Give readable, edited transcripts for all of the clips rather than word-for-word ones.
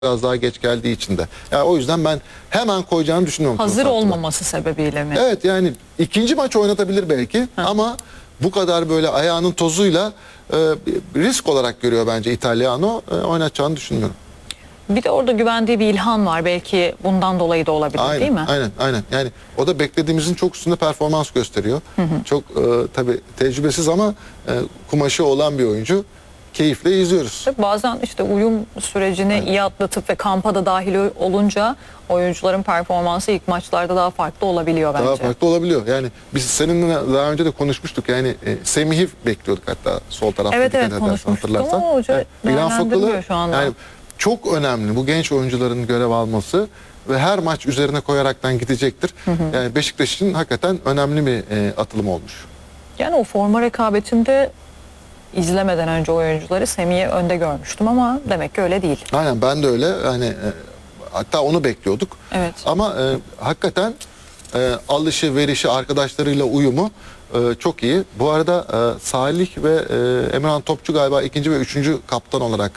biraz daha geç geldiği için de. Yani o yüzden ben hemen koyacağını düşünüyorum. Hazır olmaması sebebiyle mi? Evet, yani ikinci maç oynatabilir belki ama bu kadar böyle ayağının tozuyla risk olarak görüyor bence Italiano. Oynatacağını düşünmüyorum. Bir de orada güvendiği bir İlhan var. Belki bundan dolayı da olabilir, Aynen, değil mi? aynen. Yani o da beklediğimizin çok üstünde performans gösteriyor. Çok tabii tecrübesiz ama kumaşı olan bir oyuncu. Keyifle izliyoruz. Bazen işte uyum sürecini iyi atlatıp ve kampa da dahil olunca oyuncuların performansı ilk maçlarda daha farklı olabiliyor bence. Daha farklı olabiliyor. Yani biz seninle daha önce de konuşmuştuk. Yani Semih'i bekliyorduk hatta sol tarafta. Evet konuşmuştuk ama hoca değerlendirmiyor şu anda. Yani çok önemli bu genç oyuncuların görev alması ve her maç üzerine koyaraktan gidecektir. Yani Beşiktaş için hakikaten önemli bir atılım olmuş. Yani o forma rekabetinde izlemeden önce oyuncuları Semih'i önde görmüştüm ama demek ki öyle değil. Aynen, ben de öyle. Yani hatta onu bekliyorduk. Evet. Ama hakikaten alışı, verişi, arkadaşlarıyla uyumu çok iyi. Bu arada Salih ve Emirhan Topçu galiba ikinci ve üçüncü kaptan olarak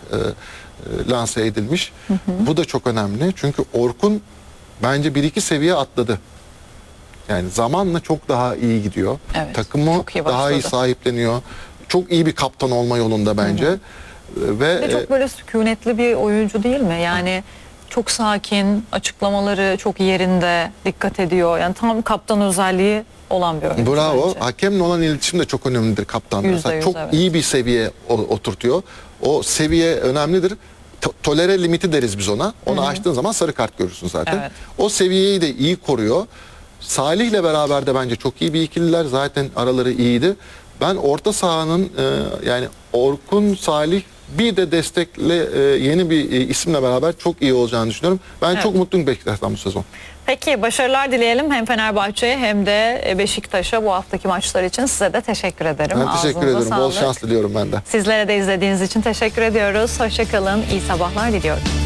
lanse edilmiş. Bu da çok önemli. Çünkü Orkun bence 1-2 seviye atladı. Yani zamanla çok daha iyi gidiyor. Evet, Takımı daha iyi sahipleniyor. Çok iyi bir kaptan olma yolunda bence. Ve çok böyle sükunetli bir oyuncu değil mi? Yani çok sakin, açıklamaları çok yerinde, dikkat ediyor. Yani tam kaptan özelliği olan bir oyuncu. Bravo. Bence. Hakemle olan iletişim de çok önemlidir kaptan. %100, Çok iyi bir seviye oturtuyor. O seviye önemlidir. Tolere limiti deriz biz ona. Onu aştığın zaman sarı kart görürsün zaten. Evet. O seviyeyi de iyi koruyor. Salih'le beraber de bence çok iyi bir ikililer. Zaten araları iyiydi. Ben orta sahanın yani Orkun, Salih bir de destekle yeni bir isimle beraber çok iyi olacağını düşünüyorum. Ben çok mutluyum Beşiktaş'tan bu sezon. Peki başarılar dileyelim hem Fenerbahçe'ye hem de Beşiktaş'a bu haftaki maçlar için. Size de teşekkür ederim. Ben teşekkür ederim. Bol şans diliyorum ben de. Sizlere de izlediğiniz için teşekkür ediyoruz. Hoşça kalın. İyi sabahlar diliyorum.